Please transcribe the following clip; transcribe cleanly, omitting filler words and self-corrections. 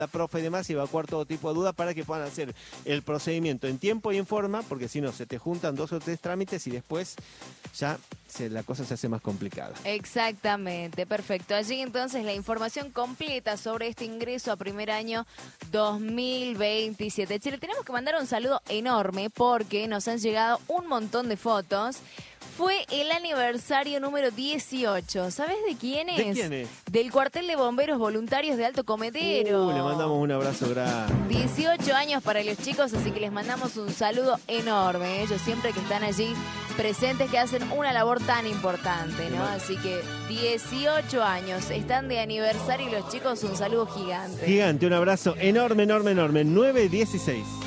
la profe y demás y evacuar todo tipo de dudas para que puedan hacer el procedimiento en tiempo y en forma, porque si no se te juntan 2 o 3 trámites y después ya la cosa se hace más complicada. Exactamente, perfecto. Allí entonces la información completa sobre este ingreso a primer año 2027. Che, le tenemos que mandar un saludo enorme porque nos han llegado un montón de fotos. Fue el aniversario número 18. ¿Sabes de quién es? ¿De quién es? Del cuartel de bomberos voluntarios de Alto Comedero. Le mandamos un abrazo grande. 18 años para los chicos, así que les mandamos un saludo enorme. Ellos siempre que están allí presentes, que hacen una labor tan importante, ¿no? Así que 18 años, están de aniversario y los chicos un saludo gigante. Gigante, un abrazo enorme, enorme, enorme. 9-16.